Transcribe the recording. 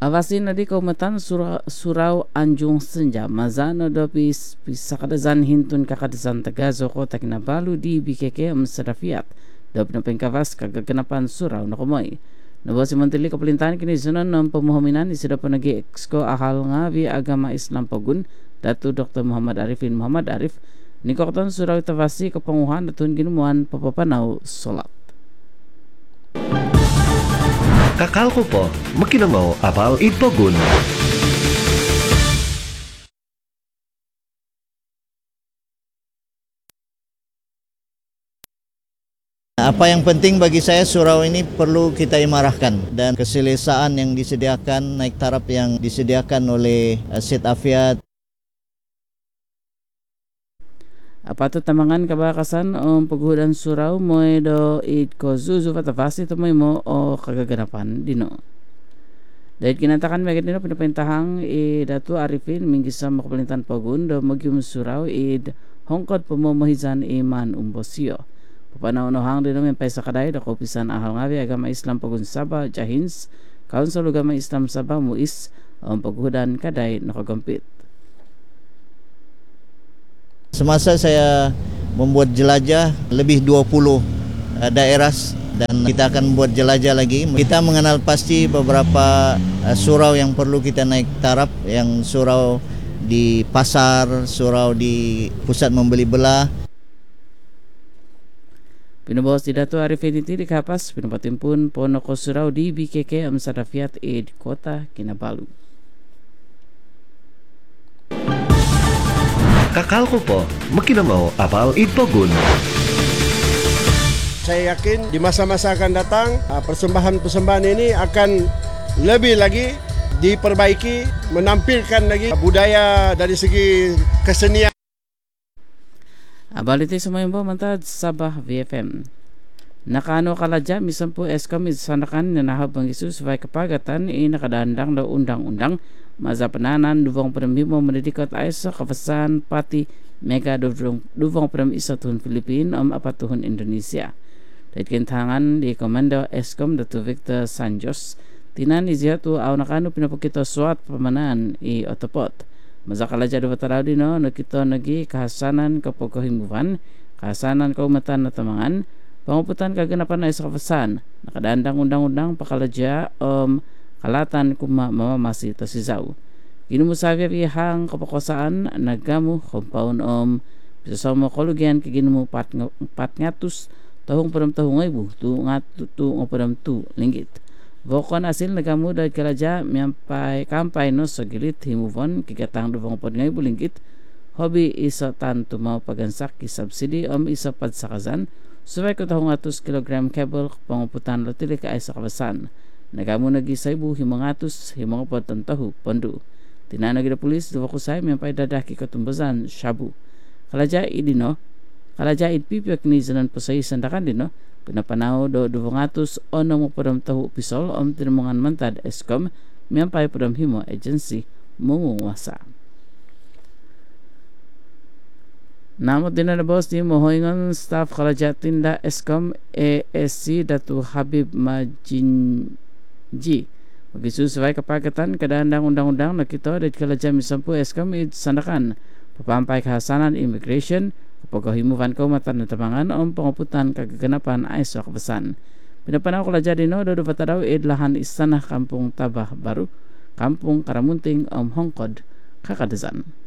Avasin na di kaumatan surau anjung senja mazano do pisakadazan hintun kakadazan tagazo ko takinabalu di BKK Sarafiat do pinapengkawas kagaganapan surau na kumoy. Nabo si Mantili Kapelintahan kini sunan ng pamuhaminan isida pa nag-exco ahal nga vi agama Islam Pagun Datu Dr. Muhammad Arifin Muhammad Arif ni kokton surau tavasi kapanguhan atun ginuman papapanaw solat. Kakal ko po, makinamaw apal Ipogun. Apa yang penting bagi saya surau ini perlu kita imarahkan dan keselesaan yang disediakan, naik taraf yang disediakan oleh Syed Afiat. Apa tu tamangan kabakasan paghudan surau mo do it ko zuzu patavasi to mo o kagaganapan dino. Dahil kinatakan magit nino pinapintahang Datu Arifin minggisa makapalintan pagun do magyum surau hongkod pamomahizan iman umbosyo. Papanaunohang din namin paisa kaday do kopisan ahal ngabi agama Islam Pagun Sabah Jahins Council Agama Islam Sabah Muis paghudan kaday nakagampit. Semasa saya membuat jelajah lebih 20 daerah dan kita akan buat jelajah lagi. Kita mengenal pasti beberapa surau yang perlu kita naik taraf, yang surau di pasar, surau di pusat membeli belah. Pinubawas di Datu Arifin iti di kapas pinupatimpun ponoko surau di BKK Sarafiat Kota Kinabalu. Kakal ko po, makinamaw apal Ipogun. Saya yakin di masa-masa akan datang persembahan-persembahan ini akan lebih lagi diperbaiki, menampilkan lagi budaya dari segi kesenian. Abaliti sumayumbo mantad Sabah VFM. Nakano kaladya misan po Eskom isanakan na nahabang isus vai kapagatan nakadandang na undang-undang mazapananan duvong premimo mendidikat ay sa kapasan pati mega duvong prem isa tuhun Filipin apatuhun Indonesia. Dahil kintangan di Komando Eskom Datu Victor Sanjos tinan iziyatu aw nakano pinapakita suat pamanan otopot. Mazakaladya do bataraw dino nakito nagi kahasanan kapag kahimuvan kahasanan kaumatan na tamangan panguputan kaganapan ay sa kapasan nakadandang undang-undang pakaladya kalatan kumamamasi to si Zau. Ginumusabya bihang kapakosaan nagamu compound pisasama kolugyan kiginumu patngatus tahong padam tahong ibu tu padam tu linggit. Vokon asil nagamu dahil kaladya miyampay kampay no sa gilit himuvon kigatang duvong padang ibu linggit hobi isa tanto mau pagansak kisubsidi isa padsakazan subay ko tahong atus kilogram cable panguputan lotili ka ay sa kabasan. Nagamu nagisay bu himangatus himangapod tantahu pandu. Tinanag ida pulis duwa kusay miyampay dadaki katumbazan shabu. Kaladya idino kaladya idpipyak ni zanan pasay sandakan dino pinapanaw do 200 onong padam tahu pisol tinamungan mantad Eskom miyampay padam himo agency mungungwasa. Namot din na boss di mohoingon staff kaladya tinda Eskom ASC Datu Habib Majinji magisusubay kapagatan kadandang undang-undang na kito dahil kaladya misampu Eskom sandakan papampay kahasanan immigration kapag himuvan ko matan na tamangan panguputan kagaganapan ay sa kabasan. Pinapanaw kaladya dino do pataraw lahan istanah kampung Tabah Baru kampung Karamunting Hongkod kakadasan.